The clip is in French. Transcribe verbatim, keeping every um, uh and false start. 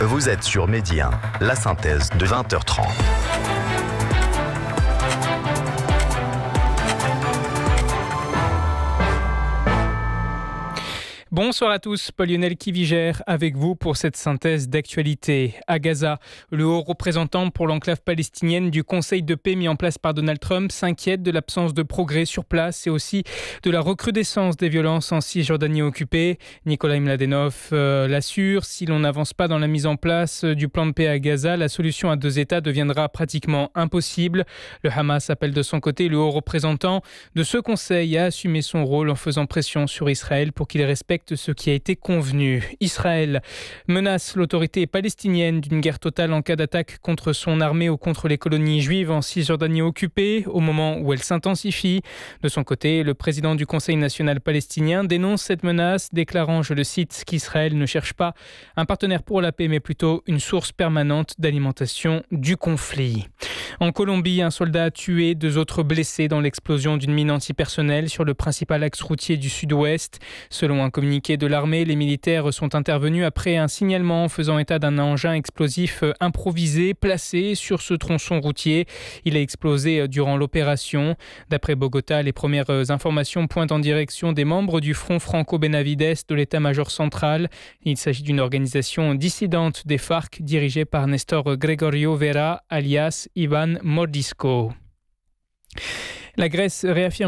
Vous êtes sur Midi un, la synthèse de vingt heures trente. Bonsoir à tous, Paul-Lionel Kivigère avec vous pour cette synthèse d'actualité. À Gaza, le haut représentant pour l'enclave palestinienne du Conseil de paix mis en place par Donald Trump s'inquiète de l'absence de progrès sur place et aussi de la recrudescence des violences en Cisjordanie occupée. Nikolai Mladenov euh, l'assure, si l'on n'avance pas dans la mise en place du plan de paix à Gaza, la solution à deux États deviendra pratiquement impossible. Le Hamas appelle de son côté le haut représentant de ce conseil à assumer son rôle en faisant pression sur Israël pour qu'il respecte ce qui a été convenu. Israël menace l'autorité palestinienne d'une guerre totale en cas d'attaque contre son armée ou contre les colonies juives en Cisjordanie occupée, au moment où elle s'intensifie. De son côté, le président du Conseil national palestinien dénonce cette menace, déclarant, je le cite, qu'Israël ne cherche pas un partenaire pour la paix, mais plutôt une source permanente d'alimentation du conflit. En Colombie, un soldat tué, deux autres blessés dans l'explosion d'une mine antipersonnelle sur le principal axe routier du sud-ouest. Selon un communiqué de l'armée, les militaires sont intervenus après un signalement faisant état d'un engin explosif improvisé placé sur ce tronçon routier. Il a explosé durant l'opération. D'après Bogota, les premières informations pointent en direction des membres du Front Franco-Benavides de l'état-major central. Il s'agit d'une organisation dissidente des FARC dirigée par Nestor Gregorio Vera, alias Ivan Mordisco. La Grèce réaffirme